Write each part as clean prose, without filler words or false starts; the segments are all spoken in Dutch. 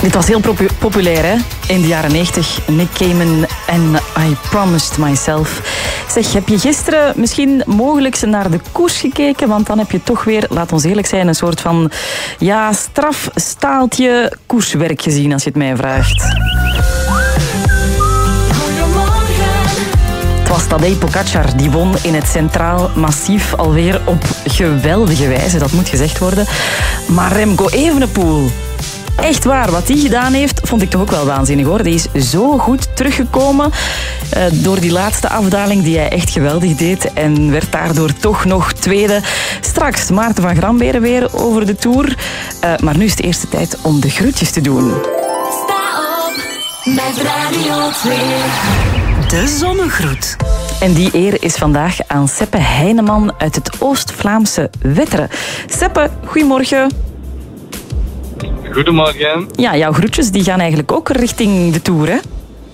Dit was heel populair, hè? In de jaren 90. Nick Cayman en I Promised Myself. Zeg, heb je gisteren misschien mogelijk naar de koers gekeken? Want dan heb je toch weer, laat ons eerlijk zijn, een soort van strafstaaltje koerswerk gezien, als je het mij vraagt. Het was Tadej Pogačar die won in het Centraal Massief alweer op geweldige wijze, dat moet gezegd worden. Maar Remco Evenepoel, echt waar, wat hij gedaan heeft, vond ik toch ook wel waanzinnig hoor. Die is zo goed teruggekomen door die laatste afdaling die hij echt geweldig deed en werd daardoor toch nog tweede. Straks Maarten van Gramberen weer over de Tour. Maar nu is het eerste tijd om de groetjes te doen. Sta op met Radio 2. De zonnegroet. En die eer is vandaag aan Seppe Heineman uit het Oost-Vlaamse Wetteren. Seppe, goedemorgen. Goedemorgen. Ja, jouw groetjes die gaan eigenlijk ook richting de Tour, hè?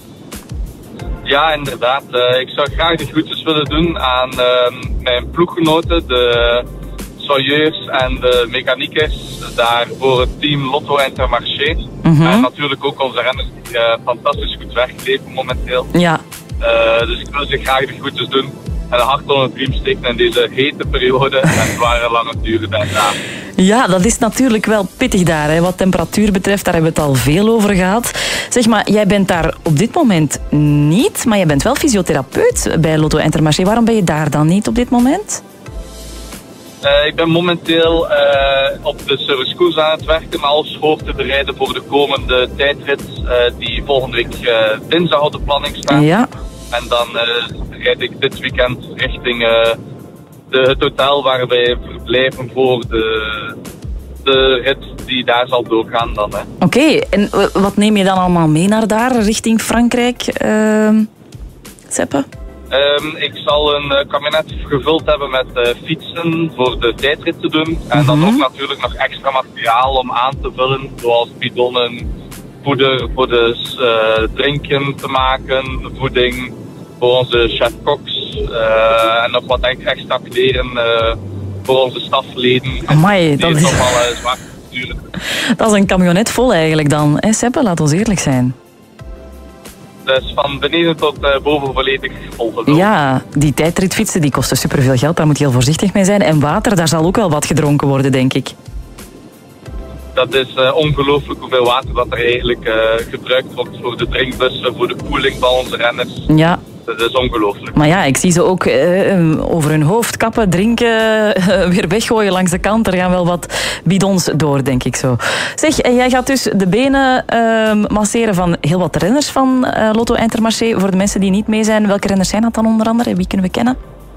Ja, inderdaad. Ik zou graag de groetjes willen doen aan mijn ploeggenoten, de soigneurs en de mechaniekers daar voor het team Lotto Intermarché. En natuurlijk ook onze renners die fantastisch goed werk leveren momenteel. Ja. Dus ik wil ze graag de groetjes doen en een hart onder de riem steken in deze hete periode en zware lange duren daarna. Ja, dat is natuurlijk wel pittig daar. Hè. Wat temperatuur betreft, daar hebben we het al veel over gehad. Zeg maar, jij bent daar op dit moment niet, maar jij bent wel fysiotherapeut bij Lotto Intermarché. Waarom ben je daar dan niet op dit moment? Ik ben momenteel op de servicekoers aan het werken als hoofd te bereiden voor de komende tijdrit die volgende week dinsdag op de planning staat. Ja. En dan rijd ik dit weekend richting het hotel waar wij verblijven voor de rit die daar zal doorgaan dan. Oké, en wat neem je dan allemaal mee naar daar, richting Frankrijk, Seppe? Ik zal een kabinet gevuld hebben met fietsen voor de tijdrit te doen. En dan ook natuurlijk nog extra materiaal om aan te vullen, zoals bidonnen, poeder voor de drinken te maken, voeding voor onze chef-koks en nog wat extra kleren voor onze stafleden. Amai, dat is allemaal zwaar natuurlijk. Dat is een camionet vol eigenlijk dan, hè Seppe? Laat ons eerlijk zijn. Dus van beneden tot boven volledig volgevuld. Ja, die tijdritfietsen die kosten superveel geld, daar moet je heel voorzichtig mee zijn. En water, daar zal ook wel wat gedronken worden, denk ik. Dat is ongelooflijk hoeveel water dat er eigenlijk gebruikt wordt voor de drinkbussen, voor de koeling van onze renners. Ja. Dat is ongelooflijk. Maar ja, ik zie ze ook over hun hoofd kappen, drinken, weer weggooien langs de kant. Er gaan wel wat bidons door, denk ik zo. Zeg, en jij gaat dus de benen masseren van heel wat renners van Lotto Intermarché. Voor de mensen die niet mee zijn, welke renners zijn dat dan onder andere? Wie kunnen we kennen?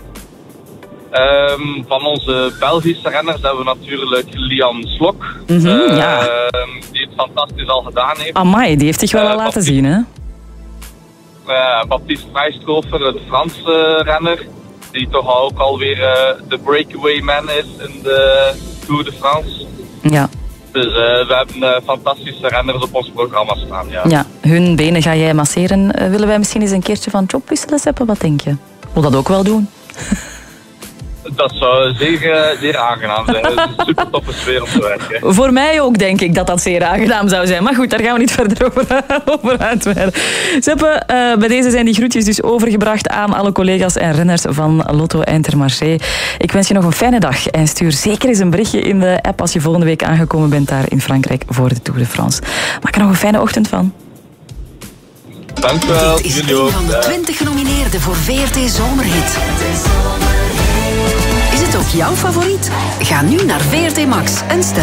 Van onze Belgische renners hebben we natuurlijk Lian Slok. Ja. Die het fantastisch al gedaan heeft. Amai, die heeft zich wel al laten zien, hè? Baptiste Vrijstrofer, een Franse renner, die toch ook alweer de breakaway man is in de Tour de France. Ja. Dus we hebben fantastische renners op ons programma staan. Ja. Ja, hun benen ga jij masseren. Willen wij misschien eens een keertje van job wisselen, Seppe? Wat denk je? Wil dat ook wel doen? Dat zou zeer aangenaam zijn. Het is een super toffe sfeer om te werken. Voor mij ook, denk ik, dat zeer aangenaam zou zijn. Maar goed, daar gaan we niet verder over uitweiden. Seppe, bij deze zijn die groetjes dus overgebracht aan alle collega's en renners van Lotto Intermarché. Ik wens je nog een fijne dag en stuur zeker eens een berichtje in de app als je volgende week aangekomen bent daar in Frankrijk voor de Tour de France. Maak er nog een fijne ochtend van. Dank u wel. Dit is een van de 20 genomineerden voor VRT Zomerhit. Is het ook jouw favoriet? Ga nu naar VRT Max en stem